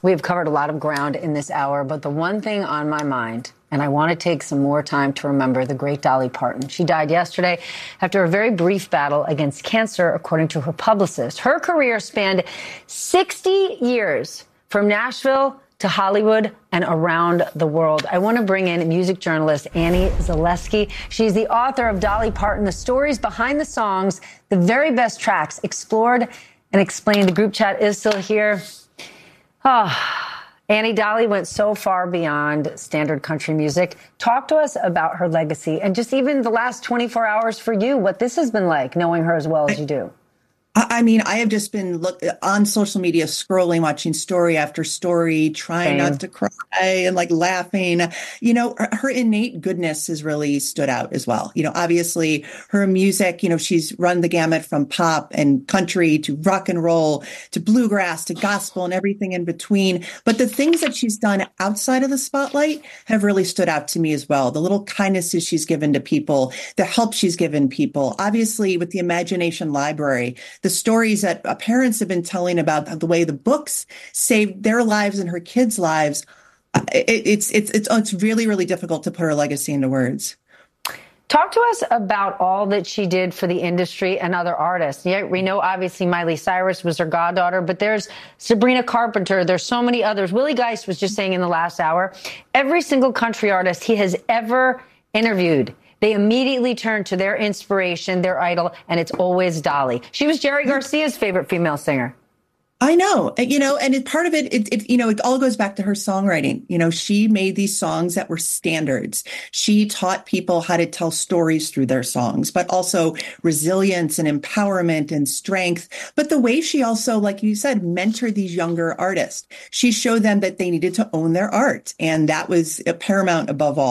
We have covered a lot of ground in this hour, but the one thing on my mind, and I want to take some more time to remember the great Dolly Parton. She died yesterday after a very brief battle against cancer, according to her publicist. Her career spanned 60 years from Nashville to Hollywood and around the world. I want to bring in music journalist Annie Zaleski. She's the author of Dolly Parton, the stories behind the songs, the very best tracks explored and explained. The group chat is still here. Annie, Dolly went so far beyond standard country music. Talk to us about her legacy and just even the last 24 hours for you, what this has been like, knowing her as well as you do. I mean, I have just been on social media, scrolling, watching story after story, trying not to cry and laughing. Her innate goodness has really stood out as well. Obviously her music, she's run the gamut from pop and country to rock and roll to bluegrass to gospel and everything in between. But the things that she's done outside of the spotlight have really stood out to me as well. The little kindnesses she's given to people, the help she's given people, obviously with the Imagination Library, the stories that parents have been telling about the way the books saved their lives and her kids' lives. It's really, really difficult to put her legacy into words. Talk to us about all that she did for the industry and other artists. Yeah, we know obviously Miley Cyrus was her goddaughter, but there's Sabrina Carpenter. There's so many others. Willie Geist was just saying in the last hour, every single country artist he has ever interviewed, they immediately turn to their inspiration, their idol, and it's always Dolly. She was Jerry Garcia's favorite female singer. I know, and part of it all goes back to her songwriting. She made these songs that were standards. She taught people how to tell stories through their songs, but also resilience and empowerment and strength. But the way she also, like you said, mentored these younger artists, she showed them that they needed to own their art. And that was paramount above all.